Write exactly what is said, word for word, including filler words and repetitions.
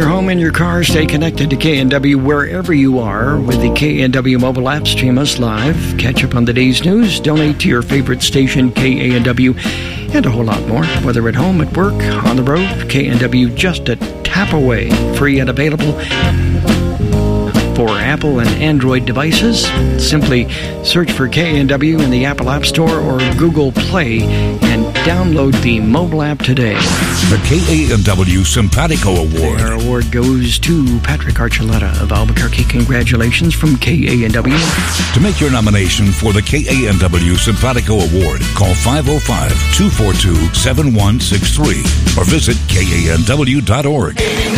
home, in your car, stay connected to K N W wherever you are with the K N W mobile app. Stream us live, catch up on the day's news, donate to your favorite station, K A N W, and a whole lot more. Whether at home, at work, on the road, K N W just a tap away. Free and available for Apple and Android devices. Simply search for K N W in the Apple App Store or Google Play and download the mobile app today. The K A N W Simpatico Award. Our award goes to Patrick Archuleta of Albuquerque. Congratulations from K A N W. To make your nomination for the K A N W Simpatico Award, call five oh five, two four two, seven one six three or visit K A N W dot org.